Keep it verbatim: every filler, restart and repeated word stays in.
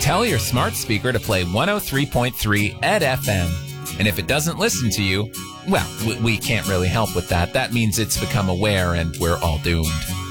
Tell your smart speaker to play one oh three point three Ed F M. And if it doesn't listen to you, well, we can't really help with that. That means it's become aware and we're all doomed.